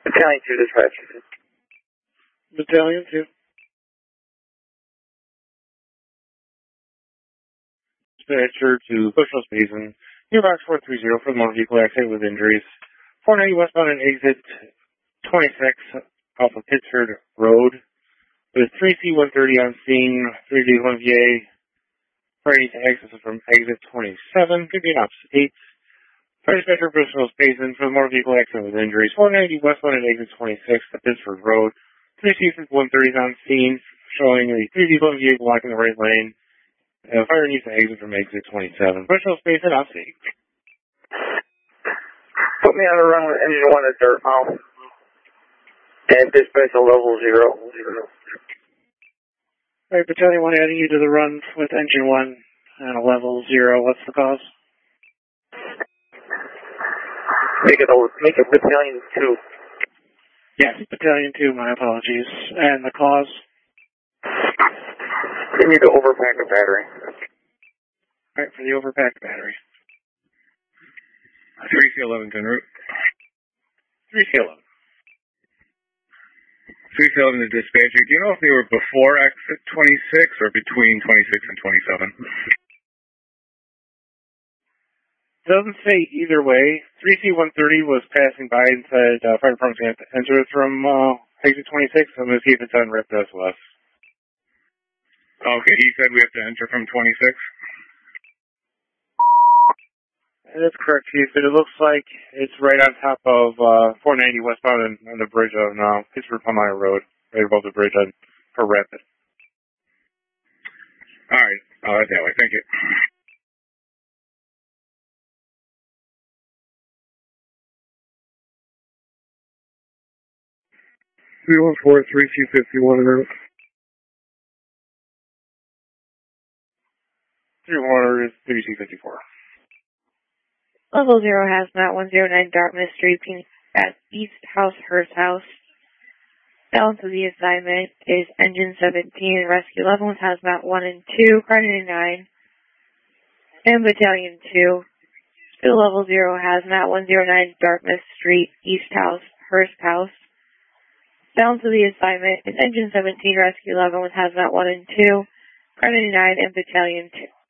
Battalion 2 dispatch. Battalion 2. Dispatcher to Bushwells Basin, near box 430 for the motor vehicle accident with injuries. 490 westbound and exit 26 off of Pittsford Road. With 3C-130 on scene, 3D-1VA, ready to exit from exit 27, could be an opposite 8. Fire dispatcher Bushwells Basin for the motor vehicle accident with injuries. 490 westbound and exit 26 to Pittsford Road. 3C-130 on scene, showing the 3D-1VA blocking the right lane. Fire needs to exit from exit 27. Bushwells Basin, opposite 8. Put me on a run with engine 1 at Dartmouth. And dispatch a level 0. Alright, Battalion 1 adding you to the run with engine 1 and a level 0. What's the cause? Make it Battalion 2. Yes, Battalion 2, my apologies. And the cause? They need to overpack a battery. Alright, for the overpacked battery. 3C11 en route. 3C11. 3C11 to dispatcher. Do you know if they were before exit 26 or between 26 and 27? Doesn't say either way. 3C-130 was passing by and said fire department's going to have to enter from exit 26. I'm going to see if it's on rep to SOS. Okay, he said we have to enter from 26? That's correct, Chief. But it looks like it's right on top of 490 westbound on the bridge on Pittsburgh Palmyra Road, right above the bridge for Rapid. All right. I'll head that way. Thank you. (314) 3C51 en route. 3-1 is 3C54. Level 0 hazmat 109 Dartmouth Street at East House, Hearst House. Balance of the assignment is Engine 17 and Rescue 11 with hazmat 1 and 2, Cardinal 9, and Battalion 2. Still level 0 hazmat 109 Dartmouth Street, East House, Hearst House. Balance of the assignment is Engine 17, Rescue 11 with hazmat 1 and 2, Cardinal 9, and Battalion 2.